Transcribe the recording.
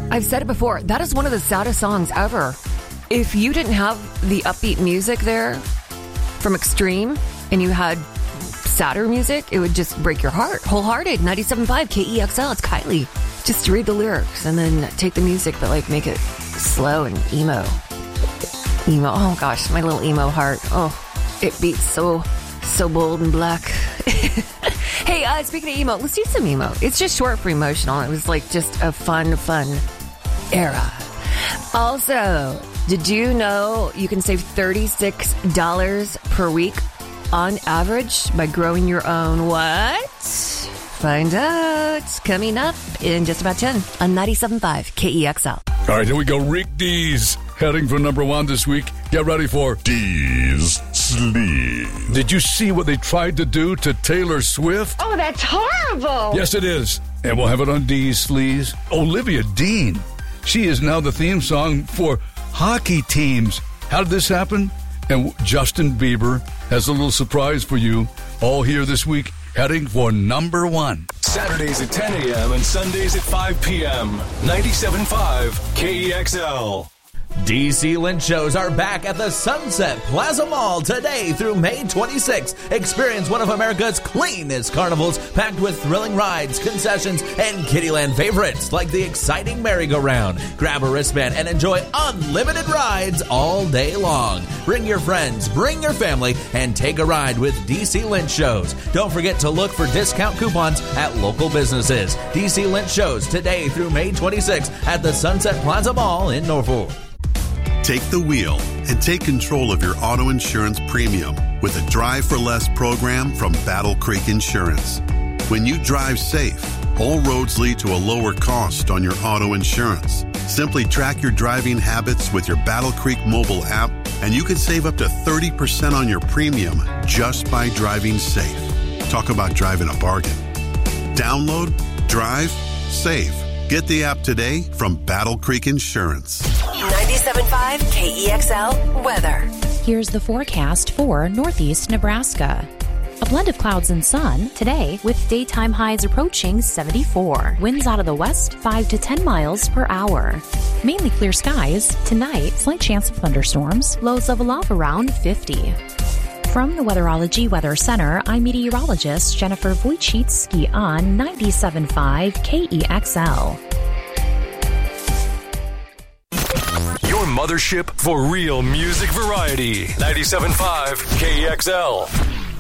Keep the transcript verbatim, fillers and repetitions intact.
I've said it before. That is one of the saddest songs ever. If you didn't have the upbeat music there from Extreme and you had sadder music, it would just break your heart. Wholehearted, ninety-seven point five K E X L. It's Kylie. Just read the lyrics and then take the music, but like make it slow and emo. Emo. Oh gosh, my little emo heart. Oh, it beats so, so bold and black. Hey, uh, speaking of emo, let's do some emo. It's just short for emotional. It was like just a fun, fun era. Also, did you know you can save thirty-six dollars per week on average by growing your own what? Find out. Coming up in just about ten on ninety-seven point five K E X L. All right, here we go. Rick Dees heading for number one this week. Get ready for Dees Sleaze. Did you see what they tried to do to Taylor Swift? Oh, that's horrible. Yes, it is. And we'll have it on Dees Sleaze. Olivia Dean. She is now the theme song for hockey teams. How did this happen? And Justin Bieber has a little surprise for you all here this week, heading for number one. Saturdays at ten a.m. and Sundays at five p.m. ninety-seven point five K E X L. D C Lynch shows are back at the Sunset Plaza Mall today through May twenty-sixth. Experience one of America's cleanest carnivals packed with thrilling rides, concessions, and Kiddieland favorites like the exciting merry-go-round. Grab a wristband and enjoy unlimited rides all day long. Bring your friends, bring your family, and take a ride with D C Lynch shows. Don't forget to look for discount coupons at local businesses. D C Lynch shows today through May twenty-sixth at the Sunset Plaza Mall in Norfolk. Take the wheel and take control of your auto insurance premium with a Drive for Less program from Battle Creek Insurance. When you drive safe, all roads lead to a lower cost on your auto insurance. Simply track your driving habits with your Battle Creek mobile app, and you can save up to thirty percent on your premium just by driving safe. Talk about driving a bargain. Download, drive, save. Get the app today from Battle Creek Insurance. ninety-seven point five K E X L weather. Here's the forecast for Northeast Nebraska. A blend of clouds and sun today with daytime highs approaching seventy-four. Winds out of the west five to ten miles per hour. Mainly clear skies. Tonight, slight chance of thunderstorms. Lows level off around fifty. From the Weatherology Weather Center, I'm meteorologist Jennifer Wojcicki on ninety-seven point five K E X L. Your mothership for real music variety. ninety-seven point five K E X L.